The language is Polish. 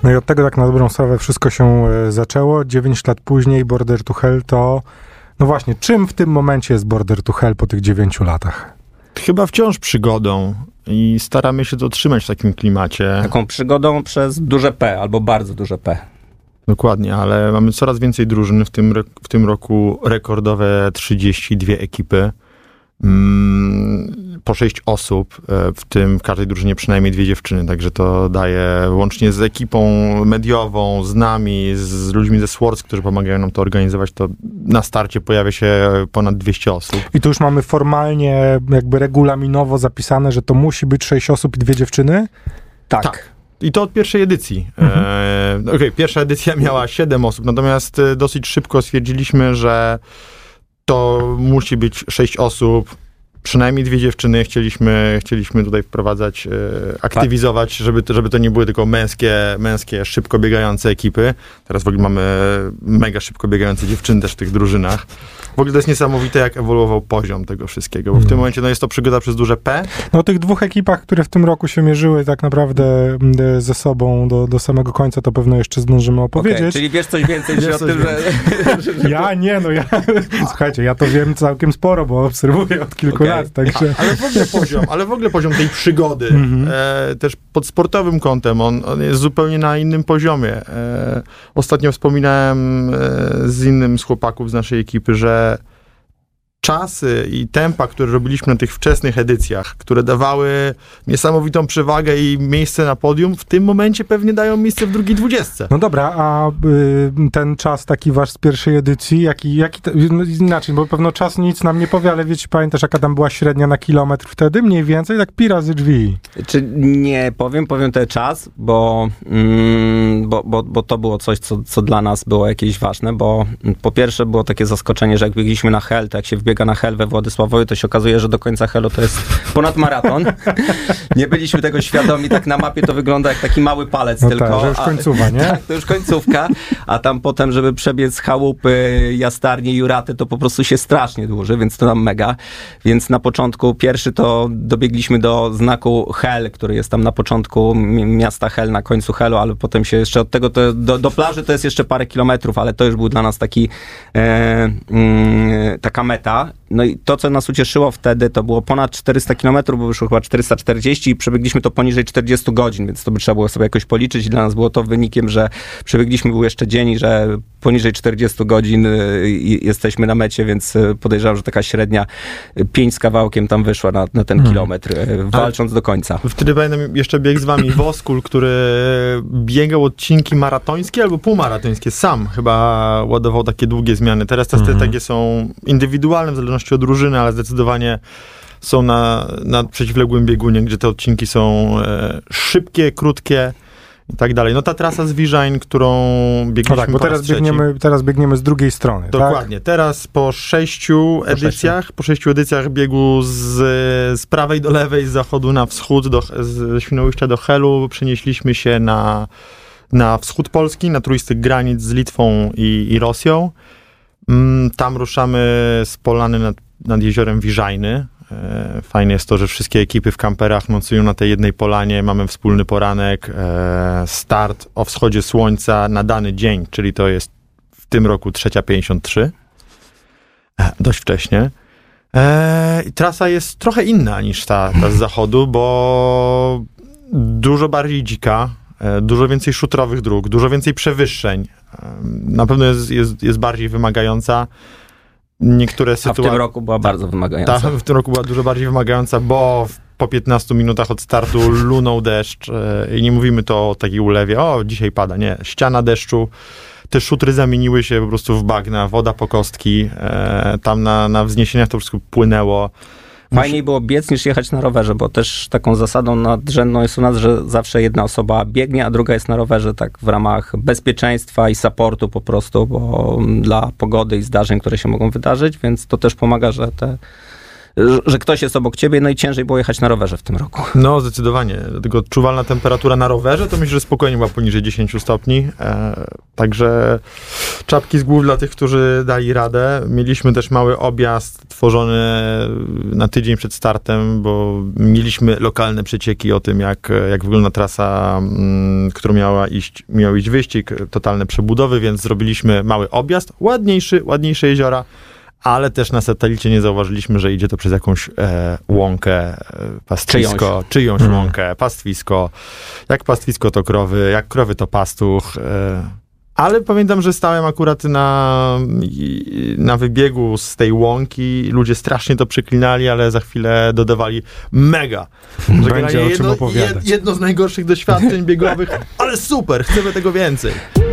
No i od tego tak na dobrą sprawę wszystko się zaczęło. 9 lat później Border to Hell to... No właśnie, czym w tym momencie jest Border to Hell po tych 9 latach? Chyba wciąż przygodą i staramy się to trzymać w takim klimacie. Taką przygodą przez duże P albo bardzo duże P. Dokładnie, ale mamy coraz więcej drużyn. W tym roku rekordowe 32 ekipy. Po 6 osób, w tym w każdej drużynie przynajmniej 2 dziewczyny, także to daje łącznie z ekipą mediową, z nami, z ludźmi ze Swords, którzy pomagają nam to organizować, to na starcie pojawia się ponad 200 osób. I tu już mamy formalnie, jakby regulaminowo zapisane, że to musi być 6 osób i 2 dziewczyny? Tak. I to od pierwszej edycji. Pierwsza edycja miała 7 osób, natomiast dosyć szybko stwierdziliśmy, że to musi być 6 osób, przynajmniej 2 dziewczyny. Chcieliśmy tutaj wprowadzać, aktywizować, żeby to nie były tylko męskie, szybko biegające ekipy. Teraz w ogóle mamy mega szybko biegające dziewczyny też w tych drużynach. W ogóle to jest niesamowite, jak ewoluował poziom tego wszystkiego, bo w tym momencie jest to przygoda przez duże P. No o tych 2 ekipach, które w tym roku się mierzyły tak naprawdę ze sobą do samego końca, to pewno jeszcze zdążymy opowiedzieć. Okay, czyli wiesz coś więcej o tym, że... Słuchajcie, ja to wiem całkiem sporo, bo obserwuję od kilku lat, także... Ale w ogóle poziom tej przygody, też pod sportowym kątem, on jest zupełnie na innym poziomie. Ostatnio wspominałem z chłopaków z naszej ekipy, że czasy i tempa, które robiliśmy na tych wczesnych edycjach, które dawały niesamowitą przewagę i miejsce na podium, w tym momencie pewnie dają miejsce w drugiej 20. No dobra, a ten czas taki wasz z pierwszej edycji, inaczej, bo pewno czas nic nam nie powie, ale wiecie, pamiętasz, jaka tam była średnia na kilometr wtedy? Mniej więcej, tak pi razy drzwi. Czy nie powiem ten czas, bo to było coś, co dla nas było jakieś ważne, bo po pierwsze było takie zaskoczenie, że jak biegliśmy na Hell, to jak się wbiega na Hell we Władysławowie, to się okazuje, że do końca Hellu to jest ponad maraton. Nie byliśmy tego świadomi, tak na mapie to wygląda jak taki mały palec tylko. Tak, że już końcówka, nie? Tak, to już końcówka, a tam potem, żeby przebiec chałupy, jastarnie, juraty, to po prostu się strasznie dłuży, więc to nam mega. Więc na początku pierwszy to dobiegliśmy do znaku Hell, który jest tam na początku miasta Hell, na końcu Hellu, ale potem się jeszcze od tego do plaży to jest jeszcze parę kilometrów, ale to już był dla nas taka meta. No i to, co nas ucieszyło wtedy, to było ponad 400 km, bo wyszło chyba 440 i przebiegliśmy to poniżej 40 godzin, więc to by trzeba było sobie jakoś policzyć i dla nas było to wynikiem, że przebiegliśmy, był jeszcze dzień i że poniżej 40 godzin jesteśmy na mecie, więc podejrzewam, że taka średnia 5 z kawałkiem tam wyszła na ten kilometr, walcząc do końca. Wtedy pamiętam jeszcze bieg z wami Woskul, który biegał odcinki maratońskie albo półmaratońskie. Sam chyba ładował takie długie zmiany. Teraz te strategie są indywidualne w zależności od drużyny, ale zdecydowanie są na przeciwległym biegunie, gdzie te odcinki są szybkie, krótkie i tak dalej. No ta trasa z Wiżań, którą biegliśmy bo teraz biegniemy z drugiej strony. Dokładnie. Tak? Teraz po 6 edycjach biegu z prawej do lewej, z zachodu na wschód, z Świnoujścia do Hellu, przenieśliśmy się na wschód Polski, na trójstyk granic z Litwą i Rosją. Tam ruszamy z polany nad jeziorem Wiżajny. Fajne jest to, że wszystkie ekipy w kamperach nocują na tej jednej polanie, mamy wspólny poranek, start o wschodzie słońca na dany dzień, czyli to jest w tym roku 3:53. Dość wcześnie. Trasa jest trochę inna niż ta z zachodu, bo dużo bardziej dzika, dużo więcej szutrowych dróg, dużo więcej przewyższeń. Na pewno jest bardziej wymagająca. Niektóre sytuacje... A w tym roku była bardzo wymagająca. W tym roku była dużo bardziej wymagająca, bo po 15 minutach od startu lunął deszcz i nie mówimy to o takiej ulewie, dzisiaj pada, nie. Ściana deszczu, te szutry zamieniły się po prostu w bagna, woda po kostki, tam na wzniesieniach to wszystko płynęło. Fajniej było biec niż jechać na rowerze, bo też taką zasadą nadrzędną jest u nas, że zawsze jedna osoba biegnie, a druga jest na rowerze tak w ramach bezpieczeństwa i supportu po prostu, bo dla pogody i zdarzeń, które się mogą wydarzyć, więc to też pomaga, że że ktoś jest obok ciebie, no i ciężej było jechać na rowerze w tym roku. No, zdecydowanie. Dlatego odczuwalna temperatura na rowerze, to myślę, że spokojnie była poniżej 10 stopni. Także czapki z głów dla tych, którzy dali radę. Mieliśmy też mały objazd tworzony na tydzień przed startem, bo mieliśmy lokalne przecieki o tym, jak wygląda trasa, którą miał iść wyścig, totalne przebudowy, więc zrobiliśmy mały objazd, ładniejsze jeziora, ale też na satelicie nie zauważyliśmy, że idzie to przez jakąś łąkę, pastwisko, czyjąś łąkę, pastwisko. Jak pastwisko to krowy, jak krowy to pastuch. Ale pamiętam, że stałem akurat na wybiegu z tej łąki. Ludzie strasznie to przeklinali, ale za chwilę dodawali mega. Będzie o czym opowiadać. Jedno z najgorszych doświadczeń biegowych, ale super, chcemy tego więcej.